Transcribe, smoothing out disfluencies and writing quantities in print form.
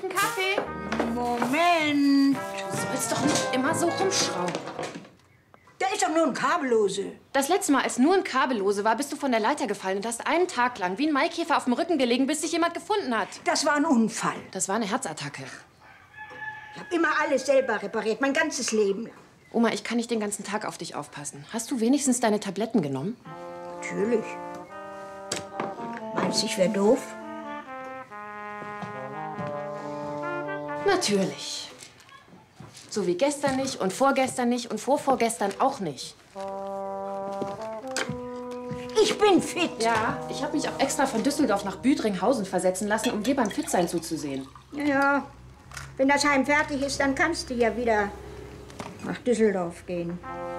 einen Kaffee? Moment. Du sollst doch nicht immer so rumschrauben. Da ist doch nur ein Kabellose. Das letzte Mal, als nur ein Kabellose war, bist du von der Leiter gefallen und hast einen Tag lang wie ein Maikäfer auf dem Rücken gelegen, bis dich jemand gefunden hat. Das war ein Unfall. Das war eine Herzattacke. Ich habe immer alles selber repariert, mein ganzes Leben lang. Oma, ich kann nicht den ganzen Tag auf dich aufpassen. Hast du wenigstens deine Tabletten genommen? Natürlich. Meinst du, ich wäre doof? Natürlich. So wie gestern nicht und vorgestern nicht und vorvorgestern auch nicht. Ich bin fit. Ja, ich habe mich auch extra von Düsseldorf nach Büdringhausen versetzen lassen, um dir beim Fitsein zuzusehen. Ja, wenn das Heim fertig ist, dann kannst du ja wieder nach Düsseldorf gehen.